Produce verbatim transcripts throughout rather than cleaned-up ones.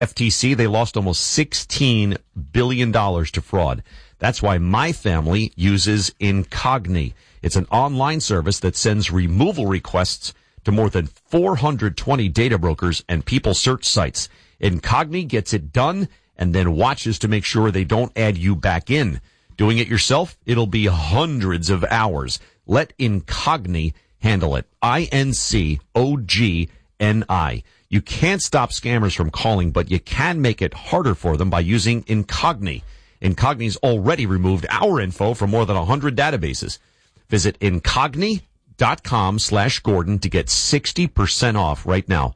F T C, they lost almost sixteen billion dollars to fraud. That's why my family uses Incogni. It's an online service that sends removal requests to more than four hundred twenty data brokers and people search sites. Incogni gets it done and then watches to make sure they don't add you back in. Doing it yourself, it'll be hundreds of hours. Let Incogni handle it. I N C O G N I. You can't stop scammers from calling, but you can make it harder for them by using Incogni. Incogni's already removed our info from more than one hundred databases. Visit Incogni.com slash Gordon to get sixty percent off right now.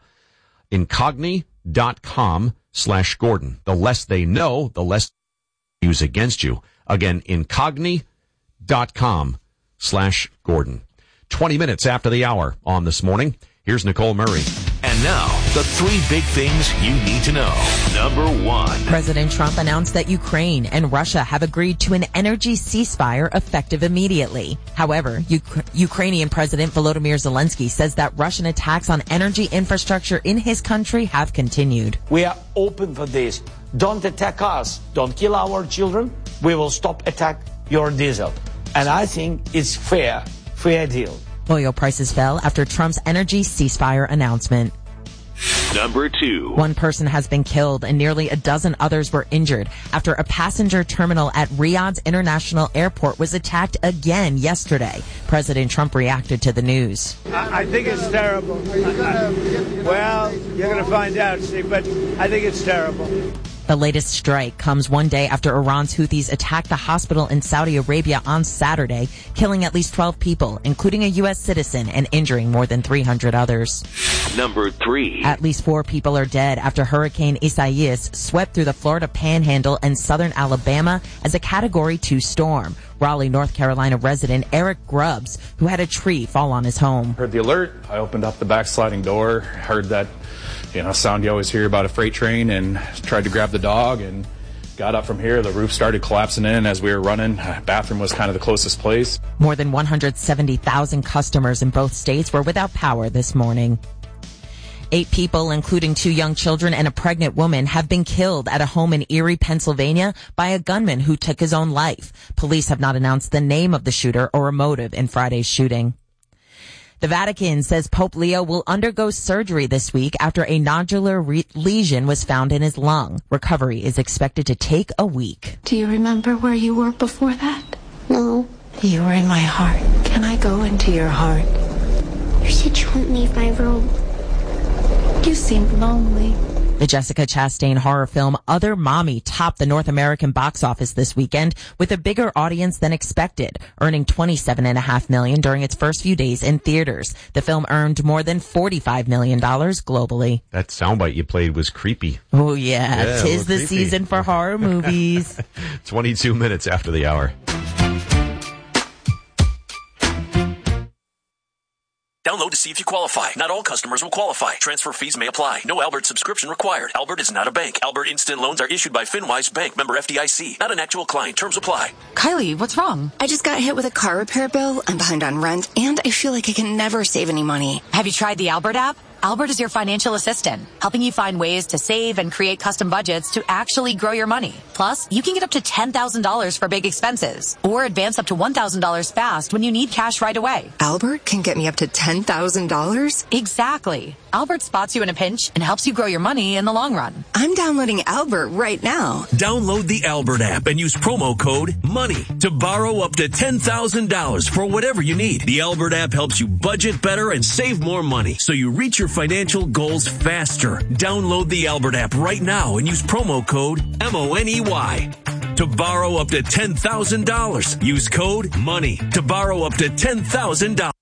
Incogni.com slash Gordon. The less they know, the less they use against you. Again, Incogni.com slash Gordon. twenty minutes after the hour on This Morning. Here's Nicole Murray. And now, the three big things you need to know. Number one. President Trump announced that Ukraine and Russia have agreed to an energy ceasefire effective immediately. However, U- Ukrainian President Volodymyr Zelensky says that Russian attacks on energy infrastructure in his country have continued. We are open for this. Don't attack us. Don't kill our children. We will stop attack your diesel. And I think it's fair, fair deal. Oil prices fell after Trump's energy ceasefire announcement. Number two. One person has been killed and nearly a dozen others were injured after a passenger terminal at Riyadh's International Airport was attacked again yesterday. President Trump reacted to the news. I, I think it's terrible. I, I, well, you're going to find out, Steve, but I think it's terrible. The latest strike comes one day after Iran's Houthis attacked the hospital in Saudi Arabia on Saturday, killing at least twelve people, including a U S citizen, and injuring more than three hundred others. Number three. At least four people are dead after Hurricane Isaias swept through the Florida Panhandle and southern Alabama as a Category two storm. Raleigh, North Carolina resident Eric Grubbs, who had a tree fall on his home. Heard the alert. I opened up the back sliding door, heard that, you know, sound you always hear about a freight train, and tried to grab the dog and got up from here. The roof started collapsing in as we were running. Bathroom was kind of the closest place. More than one hundred seventy thousand customers in both states were without power this morning. Eight people, including two young children and a pregnant woman, have been killed at a home in Erie, Pennsylvania by a gunman who took his own life. Police have not announced the name of the shooter or a motive in Friday's shooting. The Vatican says Pope Leo will undergo surgery this week after a nodular re- lesion was found in his lung. Recovery is expected to take a week. Do you remember where you were before that? No. You were in my heart. Can I go into your heart? You said you wouldn't leave my room. You seemed lonely. The Jessica Chastain horror film Other Mommy topped the North American box office this weekend with a bigger audience than expected, earning twenty-seven point five million dollars during its first few days in theaters. The film earned more than forty-five million dollars globally. That soundbite you played was creepy. Oh, yeah. yeah Tis the creepy. season for horror movies. twenty-two minutes after the hour. Download to see if you qualify. Not all customers will qualify. Transfer fees may apply. No Albert subscription required. Albert is not a bank. Albert Instant Loans are issued by FinWise Bank, member F D I C. Not an actual client. Terms apply. Kylie, what's wrong? I just got hit with a car repair bill. I'm behind on rent, and I feel like I can never save any money. Have you tried the Albert app? Albert is your financial assistant, helping you find ways to save and create custom budgets to actually grow your money. Plus, you can get up to ten thousand dollars for big expenses, or advance up to one thousand dollars fast when you need cash right away. Albert can get me up to ten thousand dollars? Exactly. Albert spots you in a pinch and helps you grow your money in the long run. I'm downloading Albert right now. Download the Albert app and use promo code MONEY to borrow up to ten thousand dollars for whatever you need. The Albert app helps you budget better and save more money, so you reach your financial goals faster. Download the Albert app right now and use promo code M O N E Y to borrow up to ten thousand dollars. Use code MONEY to borrow up to ten thousand dollars.